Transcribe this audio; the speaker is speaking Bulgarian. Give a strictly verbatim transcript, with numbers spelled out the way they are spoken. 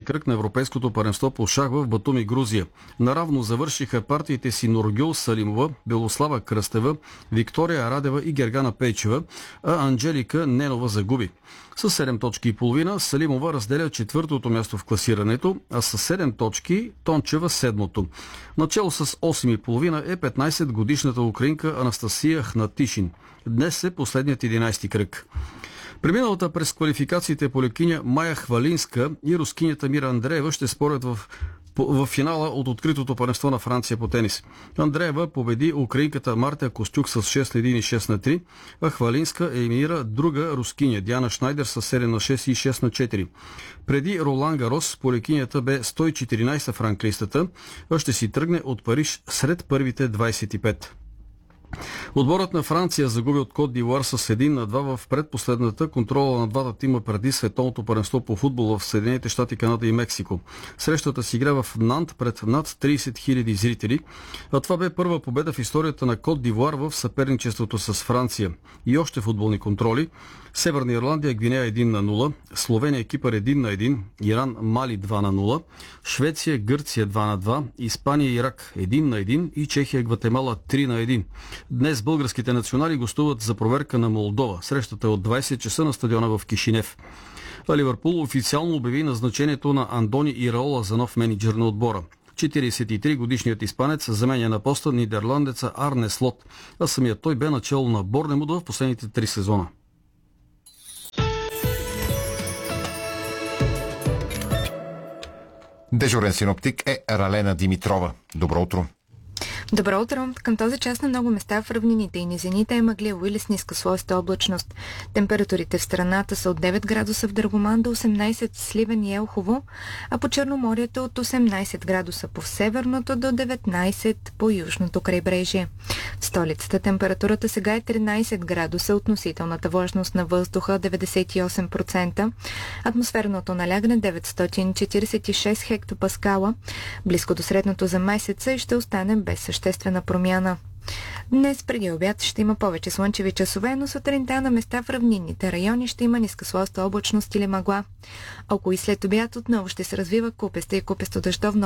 кръг на Европейското паренство по шах в Батуми, Грузия. Наравно завършиха партиите си Нургюл Салимова, Белослава Кръстева, Виктория Радева и Гергана Пейчева, а Анджелика Ненова загуби. С седем точки и половина Салимова разделя четвъртото място в класирането, а с седем точки Тончева седмото. Начало с осем и половина е петнайсетгодишната украинка Анастасия Хнатишин. Днес е последният единайсети кръг. Преминалата през квалификациите полекиня Майя Хвалинска и рускинята Мира Андреева ще спорят в в финала от откритото първенство на Франция по тенис. Андреева победи украинката Марта Костюк с шест на едно и шест на три, а Хвалинска елиминира друга рускиня Диана Шнайдер с седем на шест и шест на четири. Преди Ролан Гарос полекинята бе сто и четиринайсета в ранглистата, а ще си тръгне от Париж сред първите двайсет и пет. Отборът на Франция загуби от Кот д'Ивуар с един на два в предпоследната контрола на двата тима преди световното първенство по футбол в Съединените щати, Канада и Мексико. Срещата си игра в Нант пред над трийсет хиляди зрители, а това бе първа победа в историята на Кот д'Ивуар в съперничеството с Франция. И още футболни контроли. Северна Ирландия Гвинея едно на нула, Словения Кипър едно на едно, Иран Мали два на нула, Швеция Гърция два на два, Испания Ирак едно на едно и Чехия Гватемала три на едно. Днес българските национали гостуват за проверка на Молдова. Срещата е от двайсет часа на стадиона в Кишинев. А Ливърпул официално обяви назначението на Андони Ираола за нов мениджър на отбора. четирийсет и три годишният испанец заменя на поста нидерландеца Арне Слот, а самият той бе начало на Борнемут в последните три сезона. Дежурен синоптик е Ралена Димитрова. Добро утро! Добро утро! Към този час на много места в равнините и низините е мъгливо или с ниска слоеста облачност. Температурите в страната са от девет градуса в Драгоман до осемнайсет в Сливен и Елхово, а по Черноморието от осемнайсет градуса по северното до деветнайсет по южното крайбрежие. В столицата температурата сега е тринайсет градуса, относителната влажност на въздуха деветдесет и осем процента, атмосферното налягане деветстотин четирийсет и шест хектопаскала, близко до средното за месеца и ще остане без съществена промяна. Днес преди обяд ще има повече слънчеви часове, но сутринта на места в равнинните райони ще има нискослоеста облачност или мъгла. Около и след обяд отново ще се развива купеста и купесто дъждовна